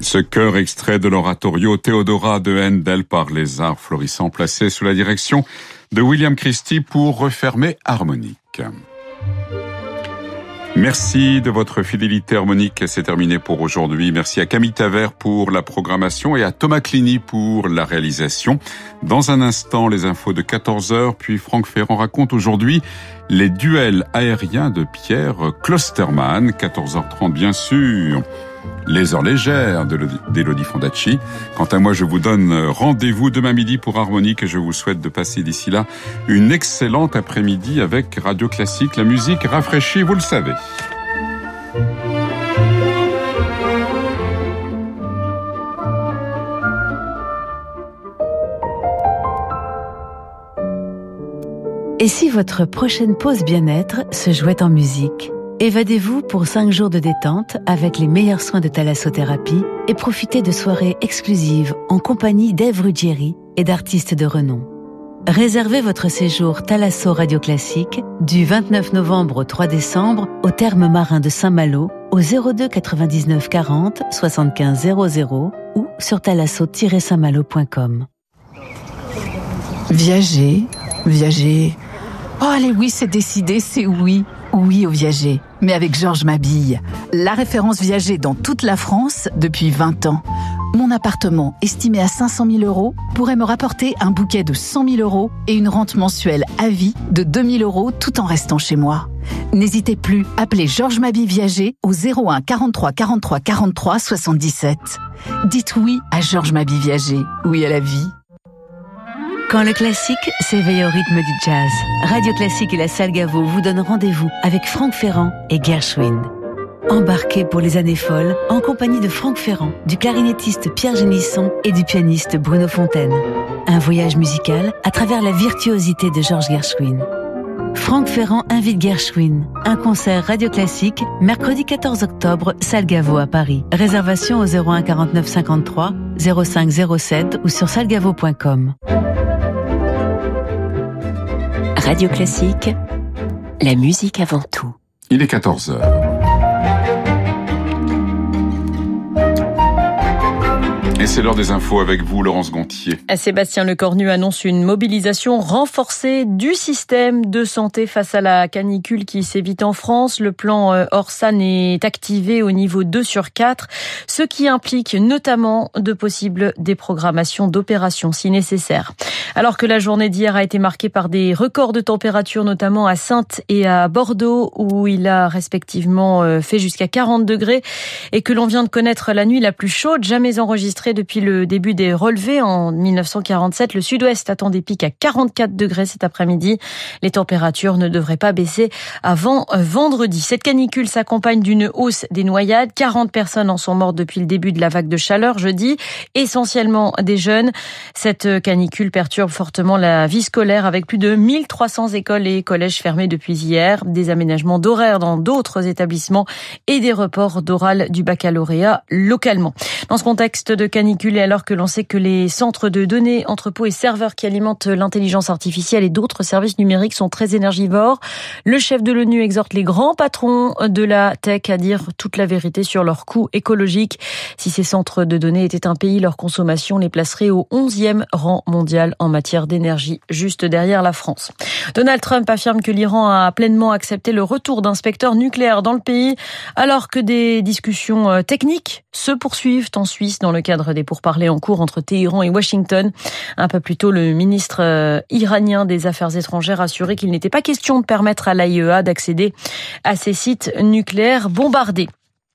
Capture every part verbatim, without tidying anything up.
Ce chœur extrait de l'oratorio Théodora de Handel par les Arts Florissants, placé sous la direction de William Christie pour refermer harmonique. Merci de votre fidélité harmonique, c'est terminé pour aujourd'hui. Merci à Camille Tavert pour la programmation et à Thomas Clini pour la réalisation. Dans un instant, les infos de quatorze heures, puis Franck Ferrand raconte aujourd'hui les duels aériens de Pierre Klosterman, quatorze heures trente bien sûr. Les heures légères d'Elodie Fondacci. Quant à moi, je vous donne rendez-vous demain midi pour Harmonique et je vous souhaite de passer d'ici là une excellente après-midi avec Radio Classique. La musique rafraîchit, vous le savez. Et si votre prochaine pause bien-être se jouait en musique ? Évadez-vous pour cinq jours de détente avec les meilleurs soins de thalassothérapie et profitez de soirées exclusives en compagnie d'Ève Ruggieri et d'artistes de renom. Réservez votre séjour Thalasso Radio Classique du vingt-neuf novembre au trois décembre au Thermes Marins de Saint-Malo au zéro deux quatre-vingt-dix-neuf quarante soixante-quinze zéro zéro ou sur thalasso tiret saint malo point com. Viager, viager... Oh allez oui, c'est décidé, c'est oui. Oui au Viager, mais avec Georges Mabille. La référence Viager dans toute la France depuis vingt ans. Mon appartement, estimé à cinq cent mille euros, pourrait me rapporter un bouquet de cent mille euros et une rente mensuelle à vie de deux mille euros tout en restant chez moi. N'hésitez plus, appelez Georges Mabille Viager au zéro un quarante-trois quarante-trois quarante-trois soixante-dix-sept. Dites oui à Georges Mabille Viager, oui à la vie. Quand le classique s'éveille au rythme du jazz, Radio Classique et la Salle Gaveau vous donnent rendez-vous avec Franck Ferrand et Gershwin. Embarquez pour les années folles en compagnie de Franck Ferrand, du clarinettiste Pierre Génisson et du pianiste Bruno Fontaine. Un voyage musical à travers la virtuosité de Georges Gershwin. Franck Ferrand invite Gershwin. Un concert Radio Classique, mercredi quatorze octobre, Salle Gaveau à Paris. Réservation au zéro un quarante-neuf cinquante-trois zéro cinq zéro sept ou sur salle gaveau point com. Radio Classique, la musique avant tout. Il est quatorze heures. Et c'est l'heure des infos avec vous, Laurence Gontier. Sébastien Lecornu annonce une mobilisation renforcée du système de santé face à la canicule qui sévit en France. Le plan Orsan est activé au niveau deux sur quatre, ce qui implique notamment de possibles déprogrammations d'opérations si nécessaire. Alors que la journée d'hier a été marquée par des records de température, notamment à Saintes et à Bordeaux, où il a respectivement fait jusqu'à quarante degrés, et que l'on vient de connaître la nuit la plus chaude jamais enregistrée depuis le début des relevés en mille neuf cent quarante-sept. Le sud-ouest attend des pics à quarante-quatre degrés cet après-midi. Les températures ne devraient pas baisser avant vendredi. Cette canicule s'accompagne d'une hausse des noyades. quarante personnes en sont mortes depuis le début de la vague de chaleur jeudi, essentiellement des jeunes. Cette canicule perturbe fortement la vie scolaire avec plus de mille trois cents écoles et collèges fermés depuis hier, des aménagements d'horaires dans d'autres établissements et des reports d'oral du baccalauréat localement. Dans ce contexte de canicule et alors que l'on sait que les centres de données, entrepôts et serveurs qui alimentent l'intelligence artificielle et d'autres services numériques sont très énergivores, le chef de l'ONU exhorte les grands patrons de la tech à dire toute la vérité sur leurs coûts écologiques. Si ces centres de données étaient un pays, leur consommation les placerait au onzième rang mondial en matière d'énergie, juste derrière la France. Donald Trump affirme que l'Iran a pleinement accepté le retour d'inspecteurs nucléaires dans le pays, alors que des discussions techniques se poursuivent en Suisse dans le cadre des pourparlers en cours entre Téhéran et Washington. Un peu plus tôt, le ministre iranien des Affaires étrangères a assuré qu'il n'était pas question de permettre à l'A I E A d'accéder à ces sites nucléaires bombardés.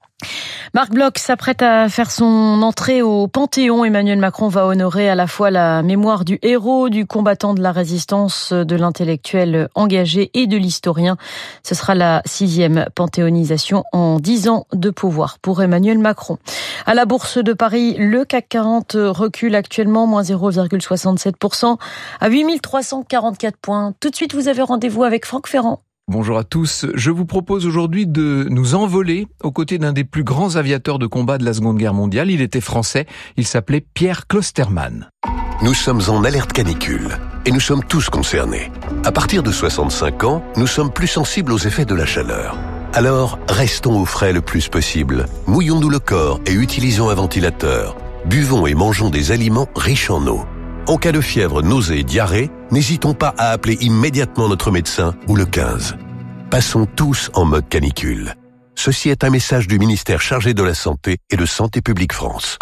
Marc Bloch s'apprête à faire son entrée au Panthéon. Emmanuel Macron va honorer à la fois la mémoire du héros, du combattant de la résistance, de l'intellectuel engagé et de l'historien. Ce sera la sixième panthéonisation en dix ans de pouvoir pour Emmanuel Macron. À la Bourse de Paris, le C A C quarante recule actuellement, moins zéro virgule soixante-sept pour cent à huit mille trois cent quarante-quatre points. Tout de suite, vous avez rendez-vous avec Franck Ferrand. Bonjour à tous, je vous propose aujourd'hui de nous envoler aux côtés d'un des plus grands aviateurs de combat de la Seconde Guerre mondiale. Il était français, il s'appelait Pierre Klosterman. Nous sommes en alerte canicule et nous sommes tous concernés. À partir de soixante-cinq ans, nous sommes plus sensibles aux effets de la chaleur. Alors, restons au frais le plus possible. Mouillons-nous le corps et utilisons un ventilateur. Buvons et mangeons des aliments riches en eau. En cas de fièvre, nausée, diarrhée, n'hésitons pas à appeler immédiatement notre médecin ou le quinze. Passons tous en mode canicule. Ceci est un message du ministère chargé de la Santé et de Santé publique France.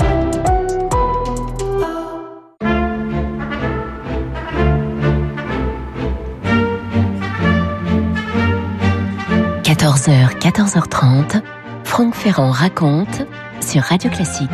quatorze heures, quatorze heures trente, Franck Ferrand raconte sur Radio Classique.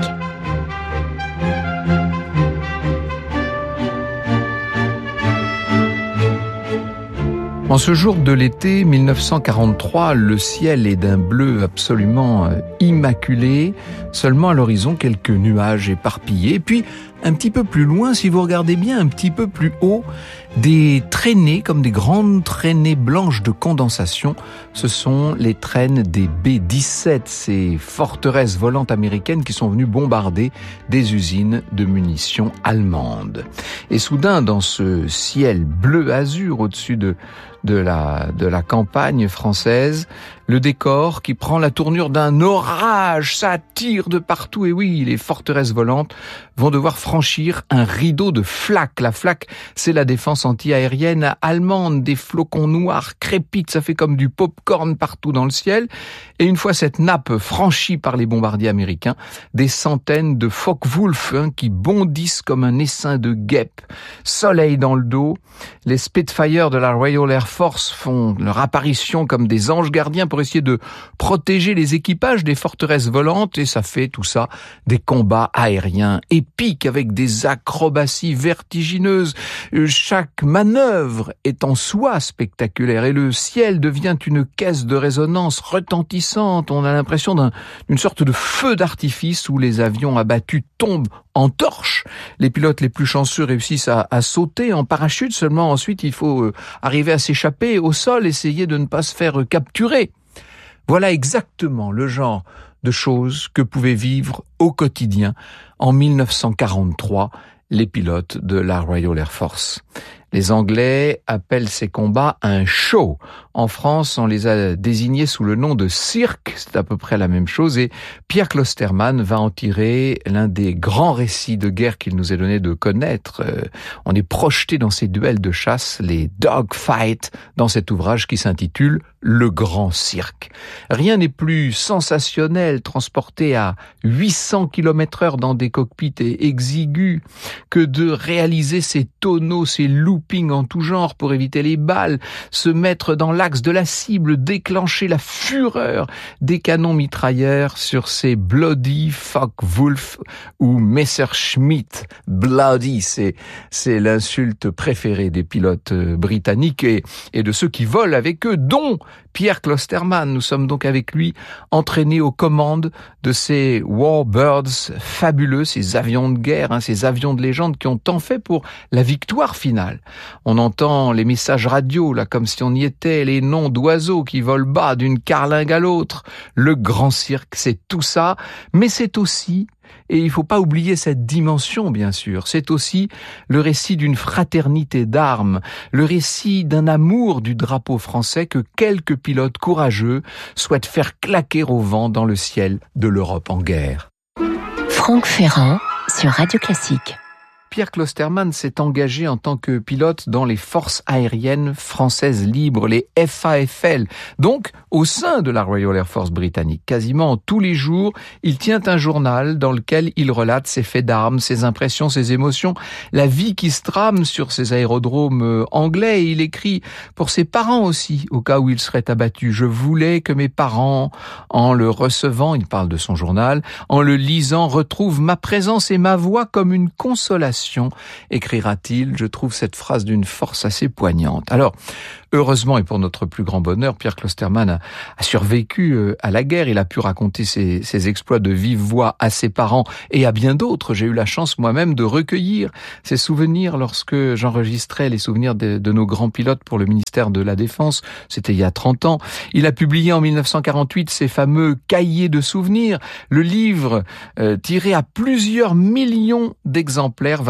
En ce jour de l'été mille neuf cent quarante-trois, le ciel est d'un bleu absolument immaculé, seulement à l'horizon quelques nuages éparpillés, puis un petit peu plus loin, si vous regardez bien, un petit peu plus haut, des traînées, comme des grandes traînées blanches de condensation. Ce sont les traînes des B dix-sept, ces forteresses volantes américaines qui sont venues bombarder des usines de munitions allemandes. Et soudain, dans ce ciel bleu-azur au-dessus de, de, la, de la campagne française, le décor qui prend la tournure d'un orage, ça tire de partout. Et oui, les forteresses volantes vont devoir franchir un rideau de flaques. La flaque, c'est la défense anti-aérienne allemande. Des flocons noirs crépitent, ça fait comme du pop-corn partout dans le ciel. Et une fois cette nappe franchie par les bombardiers américains, des centaines de Focke-Wulf hein, qui bondissent comme un essaim de guêpes. Soleil dans le dos, les Spitfire de la Royal Air Force font leur apparition comme des anges gardiens pour essayer de protéger les équipages des forteresses volantes, et ça fait tout ça des combats aériens épiques avec des acrobaties vertigineuses. Chaque manœuvre est en soi spectaculaire et le ciel devient une caisse de résonance retentissante. On a l'impression d'un, d'une sorte de feu d'artifice où les avions abattus tombent en torche. Les pilotes les plus chanceux réussissent à, à sauter en parachute, seulement ensuite il faut euh, arriver à s'échapper au sol, essayer de ne pas se faire euh, capturer. Voilà exactement le genre de choses que pouvaient vivre au quotidien en mille neuf cent quarante-trois les pilotes de la Royal Air Force. Les Anglais appellent ces combats un show. En France, on les a désignés sous le nom de cirque, c'est à peu près la même chose, et Pierre Klosterman va en tirer l'un des grands récits de guerre qu'il nous est donné de connaître. Euh, on est projeté dans ces duels de chasse, les dogfights, dans cet ouvrage qui s'intitule Le Grand Cirque. Rien n'est plus sensationnel, transporté à huit cents kilomètres heure dans des cockpits exigus, que de réaliser ces tonneaux, ces loopings en tout genre pour éviter les balles, se mettre dans l'axe de la cible, déclencher la fureur des canons mitrailleurs sur ces Bloody Focke-Wulf ou Messerschmitt. Bloody, c'est, c'est l'insulte préférée des pilotes britanniques et, et de ceux qui volent avec eux, dont Pierre Klosterman. Nous sommes donc avec lui entraînés aux commandes de ces Warbirds fabuleux, ces avions de guerre, hein, ces avions de légende qui ont tant fait pour la victoire finale. On entend les messages radio, là, comme si on y était, les noms d'oiseaux qui volent bas d'une carlingue à l'autre. Le grand cirque, c'est tout ça, mais c'est aussi, et il faut pas oublier cette dimension, bien sûr, c'est aussi le récit d'une fraternité d'armes, le récit d'un amour du drapeau français que quelques pilotes courageux souhaitent faire claquer au vent dans le ciel de l'Europe en guerre. Franck Ferrand sur Radio Classique. Pierre Klosterman s'est engagé en tant que pilote dans les forces aériennes françaises libres, les F A F L, donc au sein de la Royal Air Force britannique. Quasiment tous les jours, il tient un journal dans lequel il relate ses faits d'armes, ses impressions, ses émotions, la vie qui se trame sur ces aérodromes anglais. Et il écrit pour ses parents aussi, au cas où il serait abattu. Je voulais que mes parents, en le recevant, il parle de son journal, en le lisant, retrouvent ma présence et ma voix comme une consolation, écrira-t-il. Je trouve cette phrase d'une force assez poignante. Alors, heureusement et pour notre plus grand bonheur, Pierre Klosterman a, a survécu à la guerre. Il a pu raconter ses, ses exploits de vive voix à ses parents et à bien d'autres. J'ai eu la chance moi-même de recueillir ses souvenirs lorsque j'enregistrais les souvenirs de, de nos grands pilotes pour le ministère de la Défense. C'était il y a trente ans. Il a publié en mille neuf cent quarante-huit ses fameux cahiers de souvenirs. Le livre, euh, tiré à plusieurs millions d'exemplaires, va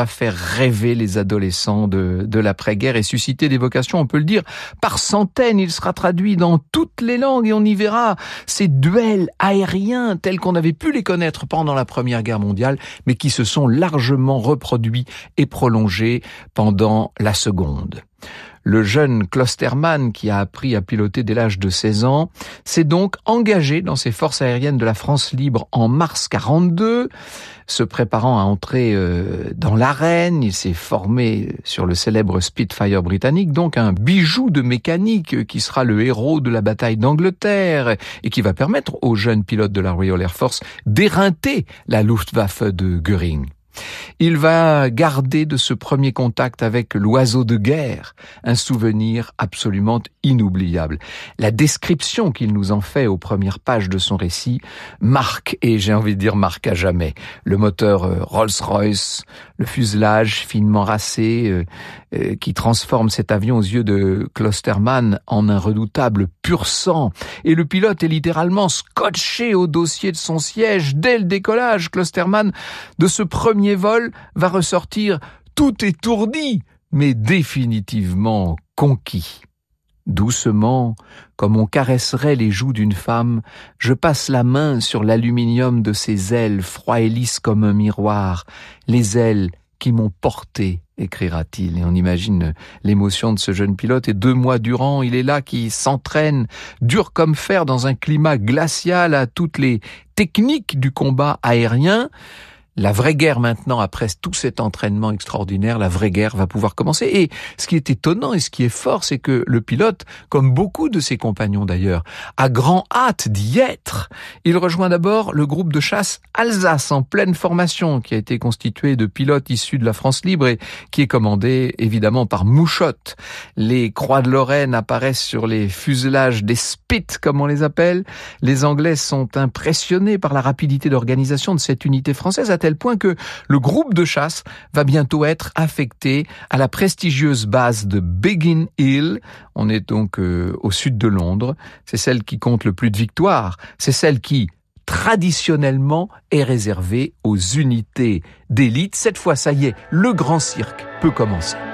va faire rêver les adolescents de, de l'après-guerre et susciter des vocations, on peut le dire, par centaines. Il sera traduit dans toutes les langues et on y verra ces duels aériens tels qu'on avait pu les connaître pendant la Première Guerre mondiale, mais qui se sont largement reproduits et prolongés pendant la Seconde. Le jeune Klosterman, qui a appris à piloter dès l'âge de seize ans, s'est donc engagé dans ces forces aériennes de la France libre en mars quarante-deux, se préparant à entrer euh, dans l'arène. Il s'est formé sur le célèbre Spitfire britannique, donc un bijou de mécanique qui sera le héros de la bataille d'Angleterre et qui va permettre aux jeunes pilotes de la Royal Air Force d'éreinter la Luftwaffe de Göring. Il va garder de ce premier contact avec l'oiseau de guerre un souvenir absolument inoubliable. La description qu'il nous en fait aux premières pages de son récit marque, et j'ai envie de dire marque à jamais. Le moteur Rolls-Royce, le fuselage finement racé euh, euh, qui transforme cet avion aux yeux de Klosterman en un redoutable pur sang. Et le pilote est littéralement scotché au dossier de son siège dès le décollage. Klosterman, de ce premier vol, va ressortir tout étourdi, mais définitivement conquis. Doucement, comme on caresserait les joues d'une femme, je passe la main sur l'aluminium de ses ailes, froid et lisse comme un miroir, les ailes qui m'ont porté, écrira-t-il. Et on imagine l'émotion de ce jeune pilote. Et deux mois durant, il est là qui s'entraîne, dur comme fer, dans un climat glacial, à toutes les techniques du combat aérien. La vraie guerre maintenant, après tout cet entraînement extraordinaire, la vraie guerre va pouvoir commencer. Et ce qui est étonnant et ce qui est fort, c'est que le pilote, comme beaucoup de ses compagnons d'ailleurs, a grand hâte d'y être. Il rejoint d'abord le groupe de chasse Alsace en pleine formation, qui a été constitué de pilotes issus de la France libre et qui est commandé évidemment par Mouchotte. Les croix de Lorraine apparaissent sur les fuselages des Spit, comme on les appelle. Les Anglais sont impressionnés par la rapidité d'organisation de cette unité française, à tel point que le groupe de chasse va bientôt être affecté à la prestigieuse base de Biggin Hill. On est donc euh, au sud de Londres. C'est celle qui compte le plus de victoires. C'est celle qui, traditionnellement, est réservée aux unités d'élite. Cette fois, ça y est, le grand cirque peut commencer.